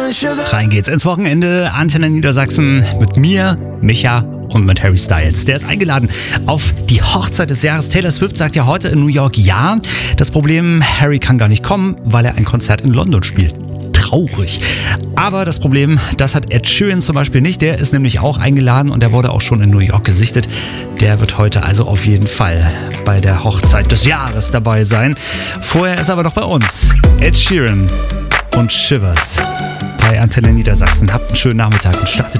Rein geht's ins Wochenende. Antenne Niedersachsen mit mir, Micha und mit Harry Styles. Der ist eingeladen auf die Hochzeit des Jahres. Taylor Swift sagt ja heute in New York ja. Das Problem, Harry kann gar nicht kommen, weil er ein Konzert in London spielt. Traurig. Aber das Problem, das hat Ed Sheeran zum Beispiel nicht. Der ist nämlich auch eingeladen und der wurde auch schon in New York gesichtet. Der wird heute also auf jeden Fall bei der Hochzeit des Jahres dabei sein. Vorher ist aber noch bei uns Ed Sheeran und Shivers bei Antenne Niedersachsen. Habt einen schönen Nachmittag und startet